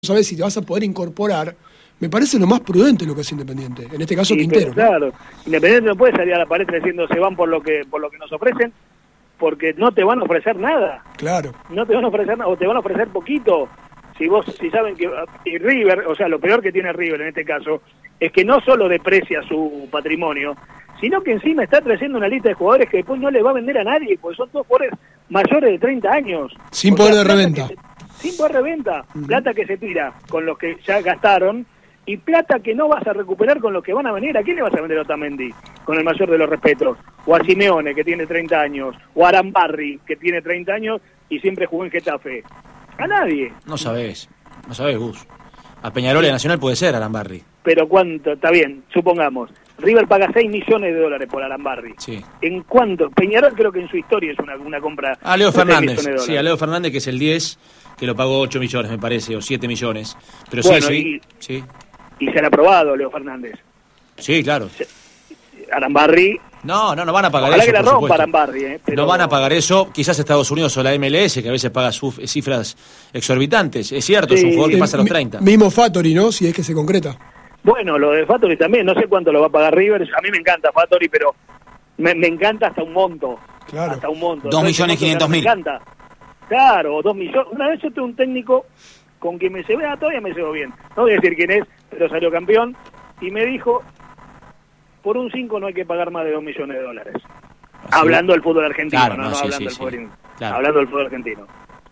sabes si te vas a poder incorporar, me parece lo más prudente lo que es Independiente, en este caso Quintero. Claro, Independiente no puede salir a la pared diciendo se van por lo que nos ofrecen, porque no te van a ofrecer nada. Claro. No te van a ofrecer nada, o te van a ofrecer poquito. Si saben que y River, o sea, lo peor que tiene River en este caso, es que no solo deprecia su patrimonio, sino que encima está trayendo una lista de jugadores que después no le va a vender a nadie, porque son todos jugadores mayores de 30 años. Sin poder de reventa. Sin poder de reventa. Plata que se tira con los que ya gastaron y plata que no vas a recuperar con los que van a venir. ¿A quién le vas a vender a Otamendi? Con el mayor de los respetos. O a Simeone, que tiene 30 años. O a Arambarri, que tiene 30 años y siempre jugó en Getafe. A nadie. No sabés, Gus. A Peñarol y Nacional puede ser Arambarri. Pero ¿cuánto? Está bien, supongamos. River paga 6 millones de dólares por Arambarri. Sí. ¿En cuánto? Peñarol creo que en su historia es una compra. A Leo de Fernández. 6 millones de Sí, a dólares. Leo Fernández, que es el 10, que lo pagó 8 millones, me parece, o 7 millones. Pero Bueno, sí. Y se le ha aprobado Leo Fernández. Sí, claro. Arambarri. No van a pagar Ojalá eso, que la por rompa supuesto. Arambarri, pero No van a pagar eso, quizás Estados Unidos o la MLS, que a veces paga cifras exorbitantes. Es cierto, es un jugador que pasa a los 30. Mismo Fattori, ¿no? Si es que se concreta. Bueno, lo de Fattori también, no sé cuánto lo va a pagar River. A mí me encanta Fattori, pero me encanta hasta un monto. Claro. Hasta un monto. 2.500.000. Me encanta. Claro, 2 millones. Una vez yo tuve un técnico con quien me llevé, todavía me llevo bien. No voy a decir quién es, pero salió campeón. Y me dijo, por un 5 no hay que pagar más de 2 millones de dólares. Así Hablando del fútbol argentino, Claro, no sí, hablando del sí. fútbol Claro. hablando del fútbol argentino.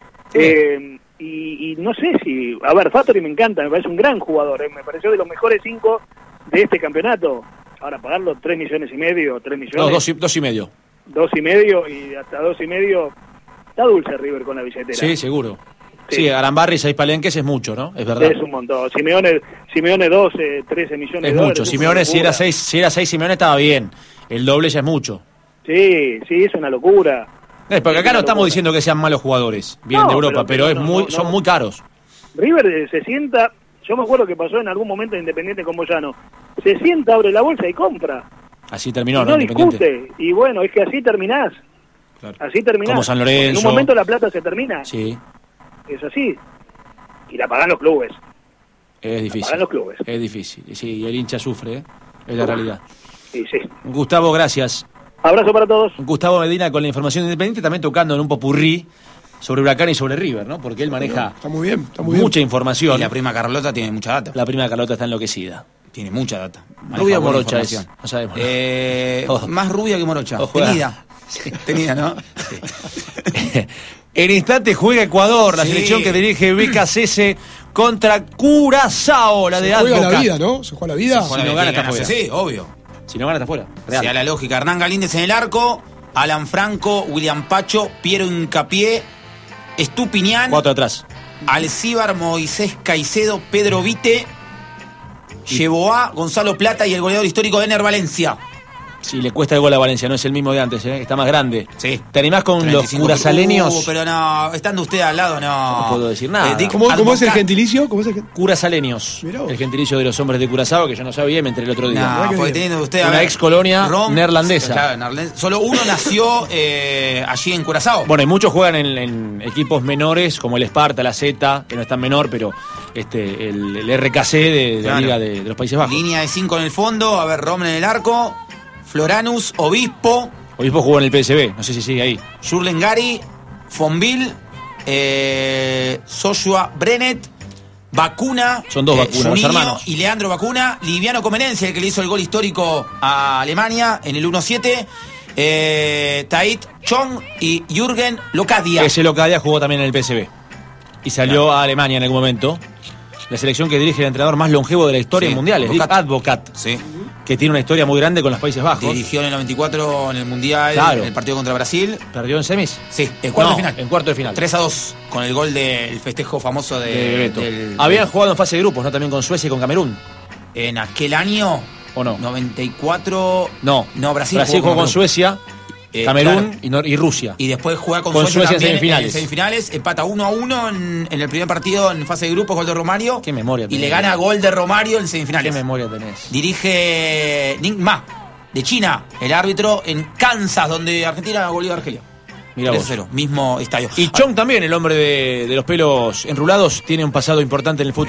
Y no sé si... A ver, Fattori me encanta, me parece un gran jugador, me pareció de los mejores 5 de este campeonato. Ahora, pagarlo 3 millones y medio, 3 millones... No, 2,5. 2,5 y hasta 2,5... Está dulce River con la billetera. Sí, seguro. Sí. Sí, Arambarri, 6 palenques es mucho, ¿no? Es verdad. Es un montón. Simeone 12, 13 millones de Es dólares. mucho. Simeone, si era 6, Simeone estaba bien. El doble ya es mucho. Sí, es una locura. Porque acá Es no una estamos locura. diciendo que sean malos jugadores. Vienen No, de Europa, pero es son muy caros. River se sienta... Yo me acuerdo que pasó en algún momento de Independiente con Moyano. Se sienta, abre la bolsa y compra. Así terminó, Y ¿no? no Independiente. discute. Y bueno, es que así terminás. Claro. Así terminás. Como San Lorenzo. En un momento la plata se termina. Sí, Es así. Y la pagan los clubes. es difícil. pagan los clubes. Es difícil. Y sí, el hincha sufre, ¿eh? Es la realidad. Y sí. Gustavo, gracias. Abrazo para todos. Gustavo Medina con la información de Independiente, también tocando en un popurrí sobre Huracán y sobre River, ¿no? Porque él maneja Está muy bien, está muy bien. mucha información. Y la prima Carlota tiene mucha data. La prima Carlota está enloquecida. Tiene mucha data. Maneja Rubia o buena morocha es, información. no sabemos. Ojo. Más rubia que morocha. Ojo, Tenida. Tenida, ¿no? En instante juega Ecuador, la Sí. selección que dirige BKCS contra Curazao, la de Se juega Advocat. la vida, ¿no? Se juega la vida. Si no gana, está fuera. Sí, obvio. Si no gana, está fuera. Real. Sea la lógica. Hernán Galíndez en el arco, Alan Franco, William Pacho, Piero Hincapié, Estupiñán, 4 atrás. Alcíbar, Moisés Caicedo, Pedro Vite, Yeboá, Gonzalo Plata y el goleador histórico Ener Valencia. Si le cuesta el gol a Valencia, no es el mismo de antes, ¿eh? Está más grande. Sí. ¿Te animás con los 35. curazaleños? Pero no, estando usted al lado, no. No puedo decir nada. ¿Cómo es el Advocat. gentilicio? Curazaleños. Mirá vos. El gentilicio de los hombres de Curazao, que yo no sabía y me enteré el otro día. No, Mirá que porque bien. teniendo usted Una ex colonia neerlandesa. Claro, solo uno nació allí en Curazao. Bueno, y muchos juegan en equipos menores, como el Esparta, la Z, que no es tan menor, pero el RKC de la Claro. Liga de los Países Bajos. Línea de 5 en el fondo, a ver, Rommel en el arco, Floranus, Obispo, Obispo jugó en el PSV, no sé si sigue ahí. Jurlen Gary, Fonville, Joshua Brennet, Vacuna, Son dos Vacunas, los Juninho hermanos. y Leandro Vacuna, Liviano Comenencia, el que le hizo el gol histórico a Alemania en el 1-7, Tait Chong y Jürgen Locadia. Ese Locadia jugó también en el PSV. Y salió a Alemania en algún momento. La selección que dirige el entrenador más longevo de la historia Sí, en mundiales, Dick Advocat. Advocat, Sí. que tiene una historia muy grande con los Países Bajos. Dirigió en el 94 en el Mundial, Claro. en el partido contra Brasil. ¿Perdió en semis? Sí, en cuarto No, de final. en cuarto de final. 3-2, con el gol del festejo famoso De de Bebeto. del- Habían jugado en fase de grupos, ¿no? También con Suecia y con Camerún. en aquel año, ¿O no? 94. No. No, Brasil jugó con Camerún. Suecia, Camerún y Rusia. Y después juega con Con Suecia en también semifinales. semifinales, empata 1-1 en el primer partido en fase de grupos, gol de Romario. Qué memoria Y tenés. le gana gol de Romario en semifinales. ¿Qué memoria tenés? Dirige Ning Ma, de China, el árbitro en Kansas, donde Argentina goleó a Argelia. Mirá vos. 3-0, mismo estadio. Y Chong también, el hombre de los pelos enrulados, tiene un pasado importante en el fútbol